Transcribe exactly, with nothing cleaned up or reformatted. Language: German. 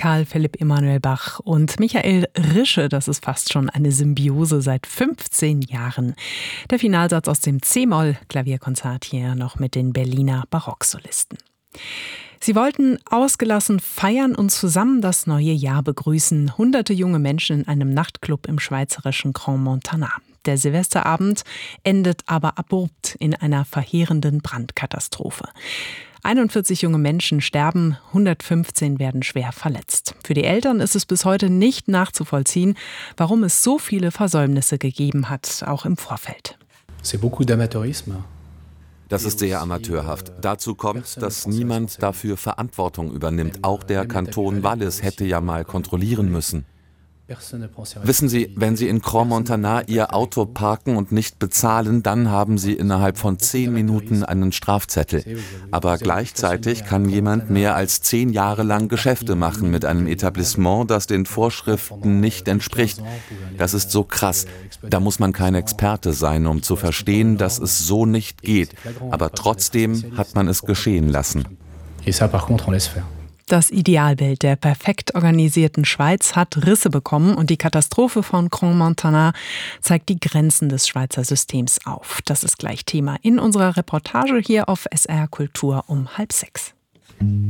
Karl Philipp Emanuel Bach und Michael Rische. Das ist fast schon eine Symbiose seit fünfzehn Jahren. Der Finalsatz aus dem C-Moll-Klavierkonzert hier noch mit den Berliner Barocksolisten. Sie wollten ausgelassen feiern und zusammen das neue Jahr begrüßen. Hunderte junge Menschen in einem Nachtclub im schweizerischen Crans-Montana. Der Silvesterabend endet aber abrupt in einer verheerenden Brandkatastrophe. einundvierzig junge Menschen sterben, hundertfünfzehn werden schwer verletzt. Für die Eltern ist es bis heute nicht nachzuvollziehen, warum es so viele Versäumnisse gegeben hat, auch im Vorfeld. C'est beaucoup d'amateurisme. Das ist sehr amateurhaft. Dazu kommt, dass niemand dafür Verantwortung übernimmt. Auch der Kanton Wallis hätte ja mal kontrollieren müssen. Wissen Sie, wenn Sie in Crans-Montana Ihr Auto parken und nicht bezahlen, dann haben Sie innerhalb von zehn Minuten einen Strafzettel. Aber gleichzeitig kann jemand mehr als zehn Jahre lang Geschäfte machen mit einem Etablissement, das den Vorschriften nicht entspricht. Das ist so krass. Da muss man kein Experte sein, um zu verstehen, dass es so nicht geht. Aber trotzdem hat man es geschehen lassen. Et ça, par contre, on laisse faire. Das Idealbild der perfekt organisierten Schweiz hat Risse bekommen und die Katastrophe von Crans-Montana zeigt die Grenzen des Schweizer Systems auf. Das ist gleich Thema in unserer Reportage hier auf S R Kultur um halb sechs.